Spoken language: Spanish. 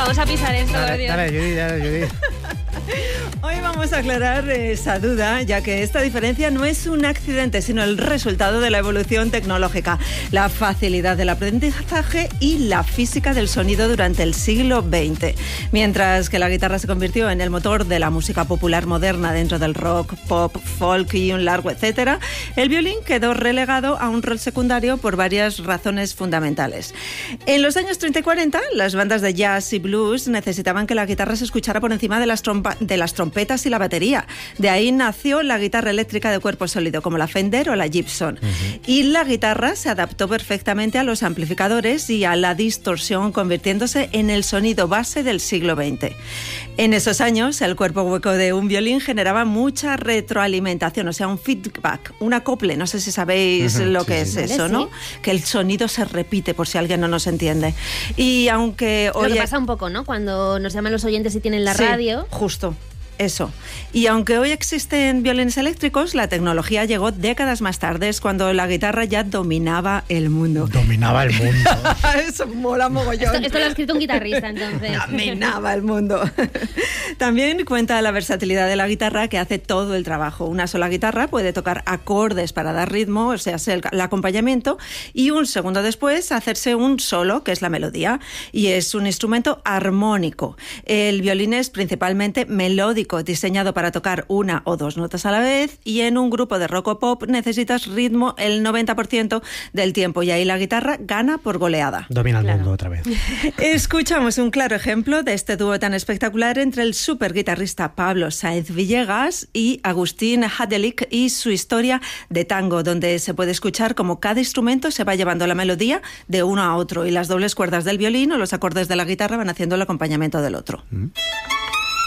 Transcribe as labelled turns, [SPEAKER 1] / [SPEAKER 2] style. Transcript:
[SPEAKER 1] Vamos a pisar esto,
[SPEAKER 2] Dale, Judy.
[SPEAKER 3] Hoy vamos a aclarar esa duda, ya que esta diferencia no es un accidente, sino el resultado de la evolución tecnológica, la facilidad del aprendizaje y la física del sonido durante el siglo XX. Mientras que la guitarra se convirtió en el motor de la música popular moderna dentro del rock, pop, folk y un largo etcétera, el violín quedó relegado a un rol secundario por varias razones fundamentales. En los años 30 y 40, las bandas de jazz y blues necesitaban que la guitarra se escuchara por encima de las trompetas y la batería. De ahí nació la guitarra eléctrica de cuerpo sólido, como la Fender o la Gibson. Y la guitarra se adaptó perfectamente a los amplificadores y a la distorsión, convirtiéndose en el sonido base del siglo XX. En esos años, el cuerpo hueco de un violín generaba mucha retroalimentación, o sea, un feedback, un acople. No sé si sabéis lo que es eso, ¿no? Que el sonido se repite, por si alguien no nos entiende. Y aunque hoy...
[SPEAKER 1] Lo que pasa un poco, ¿no? Cuando nos llaman los oyentes y tienen la radio.
[SPEAKER 3] Justo. Eso. Y aunque hoy existen violines eléctricos, la tecnología llegó décadas más tarde, cuando la guitarra ya dominaba el mundo.
[SPEAKER 2] Dominaba el mundo.
[SPEAKER 3] Eso mola mogollón.
[SPEAKER 1] Esto lo ha escrito un guitarrista, entonces.
[SPEAKER 3] Dominaba el mundo. También cuenta la versatilidad de la guitarra, que hace todo el trabajo. Una sola guitarra puede tocar acordes para dar ritmo, o sea, el acompañamiento, y un segundo después hacerse un solo, que es la melodía. Y es un instrumento armónico. El violín es principalmente melódico, diseñado para tocar una o dos notas a la vez, y en un grupo de rock o pop necesitas ritmo el 90% del tiempo, y ahí la guitarra gana por goleada.
[SPEAKER 2] Domina el mundo otra vez.
[SPEAKER 3] Escuchamos un claro ejemplo de este dúo tan espectacular entre el superguitarrista Pablo Sáenz Villegas y Agustín Hadelich y su historia de tango, donde se puede escuchar cómo cada instrumento se va llevando la melodía de uno a otro, y las dobles cuerdas del violín o los acordes de la guitarra van haciendo el acompañamiento del otro.